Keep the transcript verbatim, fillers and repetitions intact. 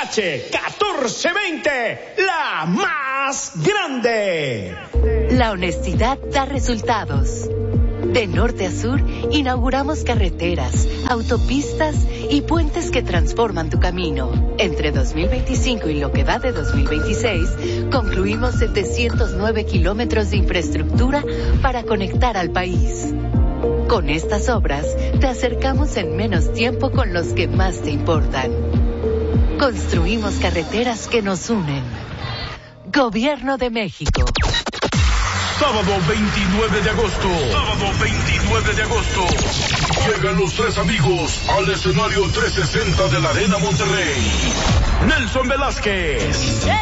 H catorce veinte, la más grande. La honestidad da resultados. De norte a sur, inauguramos carreteras, autopistas y puentes que transforman tu camino. Entre dos mil veinticinco y lo que va de dos mil veintiséis, concluimos setecientos nueve kilómetros de infraestructura para conectar al país. Con estas obras, te acercamos en menos tiempo con los que más te importan. Construimos carreteras que nos unen. Gobierno de México. Sábado veintinueve de agosto. Sábado veintinueve de agosto. Llegan los tres amigos al escenario trescientos sesenta de la Arena Monterrey. Nelson Velázquez.